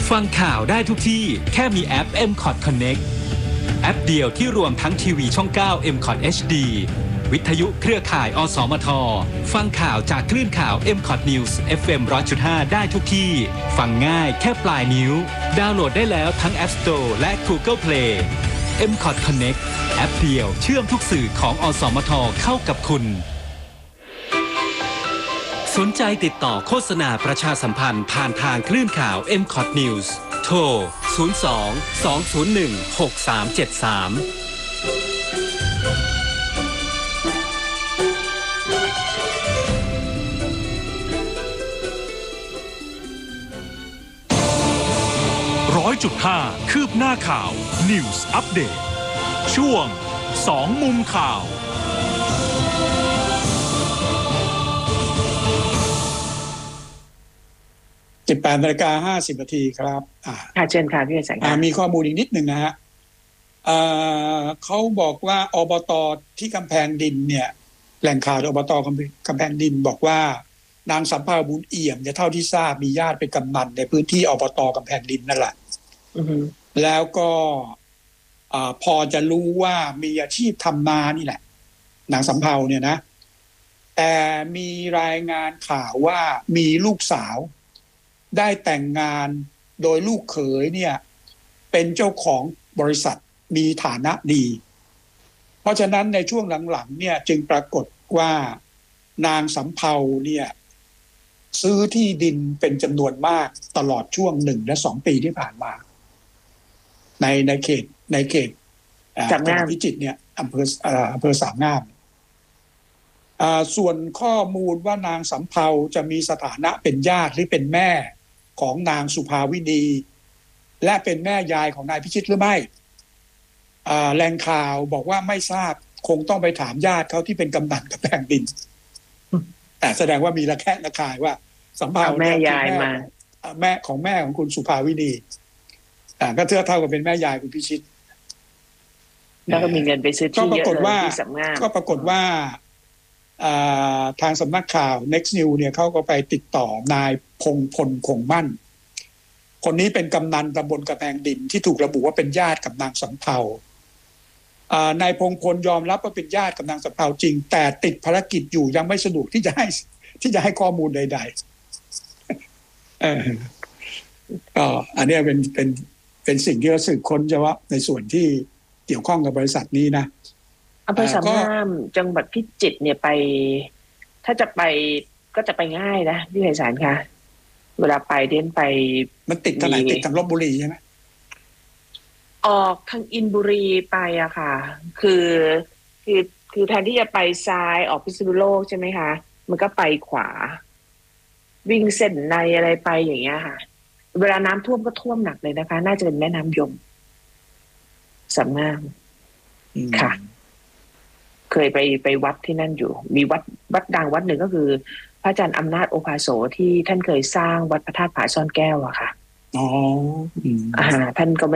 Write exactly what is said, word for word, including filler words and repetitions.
ฟังข่าวได้ทุกที่แค่มีแอป เอ็ม คอท Connect แอปเดียวที่รวมทั้งทีวีช่อง เก้า เอ็ม คอท เอช ดี วิทยุเครือข่าย อสมท ฟังข่าวจากคลื่นข่าว เอ็ม คอท News เอฟ เอ็ม หนึ่งร้อยจุดห้า ได้ทุกที่ ฟังง่ายแค่ปลายนิ้ว ดาวน์โหลดได้แล้วทั้ง App Store และ Google Play เอ็ม คอท Connect แอปเดียวเชื่อมทุกสื่อของอสมทเข้ากับคุณสนใจติดต่อโฆษณาประชาสัมพันธ์ผ่านทางคลื่นข่าว เอ็ม คอท News โทร ศูนย์ สอง สอง ศูนย์ หนึ่ง หก สาม เจ็ด สามร้อยจุดห้า คืบหน้าข่าว News Update ช่วงสองมุมข่าวสิบแปดนาฬิกาห้าสิบนาทีครับค่ะเชิญค่ะพี่แสงค่ะมีข้อมูลอีกนิดหนึ่งนะฮะเขาบอกว่าอบต.ที่กำแพงดินเนี่ยแหล่งข่าวอบต.กำแพงดินบอกว่านางสำเภาบุญเอี่ยมเนี่ยเท่าที่ทราบมีญาติเป็นกำนันในพื้นที่อบต.กำแพงดินนั่นแหละแล้วก็พอจะรู้ว่ามีอาชีพทำนานี่แหละนางสำเภาเนี่ยนะแต่มีรายงานข่าวว่ามีลูกสาวได้แต่งงานโดยลูกเขยเนี่ยเป็นเจ้าของบริษัทมีฐานะดีเพราะฉะนั้นในช่วงหลังๆเนี่ยจึงปรากฏว่านางสำเภาเนี่ยซื้อที่ดินเป็นจำนวนมากตลอดช่วงหนึ่งและสองปีที่ผ่านมาในในเขตในเขตจังหวัดพิจิตรเนี่ยอำเภออำเภอสามงามส่วนข้อมูลว่านางสำเภาจะมีสถานะเป็นญาติหรือเป็นแม่ของนางสุภาวินีและเป็นแม่ยายของนายพิชิตหรือไม่แหล่งข่าวบอกว่าไม่ทราบคงต้องไปถามญาติเขาที่เป็นกำนันกับแผ่นดินแต่แสดงว่ามีระแคะระคายว่าสำเภาแม่ยายมาแม่ของแม่ของคุณสุภาวินีก็เท่าเท่ากับเป็นแม่ยายคุณพิชิตแล้วก็มีเงินไปซื้อที่เยอะเลยที่สำนักก็ปรากฏว่าทางสำนักข่าว Next News เนี่ยเขาก็ไปติดต่อนายพงพลคงมั่นคนนี้เป็นกำนันตำบลกระแพงดินที่ถูกระบุว่าเป็นญาติกับนางสำเภานายพงพลยอมรับว่าเป็นญาติกับนางสำเภาจริงแต่ติดภารกิจอยู่ยังไม่สะดวกที่จะให้ที่จะให้ข้อมูลใดๆเออก็อันนี้เป็นเป็นเป็นสิ่งที่เราสืบค้นเฉพาะในส่วนที่เกี่ยวข้องกับบริษัทนี้นะอำเภอสามงามจังหวัดพิจิตรเนี่ยไปถ้าจะไปก็จะไปง่ายนะพี่ไพศาลคะเวลาไปเดินไปมันติดทางไหนติดทางลพบุรีใช่ไหมออกทางอินบุรีไปอะค่ะคือคือคือแทนที่จะไปซ้ายออกพิษณุโลกใช่ไหมคะมันก็ไปขวาวิ่งเส้นในอะไรไปอย่างเงี้ยค่ะเวลาน้ำท่วมก็ท่วมหนักเลยนะคะน่าจะเป็นแม่น้ำยมสามงามค่ะเคยไปไปวัดที่นั่นอยู่มีวัดวัดดังวัดหนึ่งก็คือพระอาจารย์อำนาจโอภาโสที่ท่านเคยสร้างวัดพระธาตุผาซ่อนแก้วอะค่ะอ๋ออ่าท่านก็